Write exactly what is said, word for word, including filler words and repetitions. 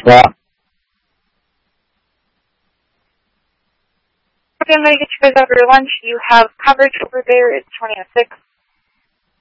Yeah. Okay, I'm going to get you guys over to lunch. You have coverage over there. It's twenty oh six.